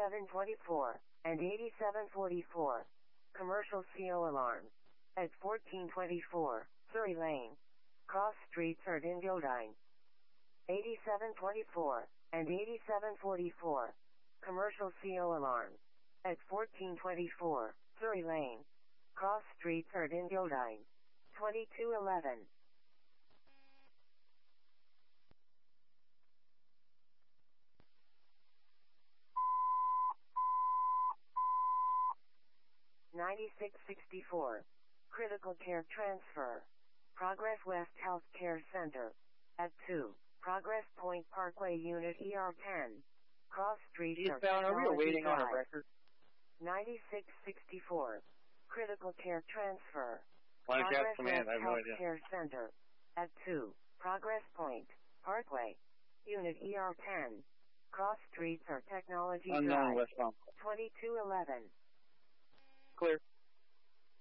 8724, and 8744. Commercial CO alarm. At 1424, Surrey Lane. Cross Street, Erdingildine. 8724, and 8744. Commercial CO alarm. At 1424, Surrey Lane. Cross Street, Erdingildine. 2211. $96.64. Critical care transfer. Progress West Health Care Center. At 2. Progress Point Parkway Unit ER10. Cross Street, Eastbound, are we awaiting on a record? 9664. Critical care transfer. Line Progress Cast Command, West I have no Health idea. Care Center. At 2. Progress Point Parkway Unit ER10. Cross Streets or Technology Unknown Drive. westbound. 2211. Clear.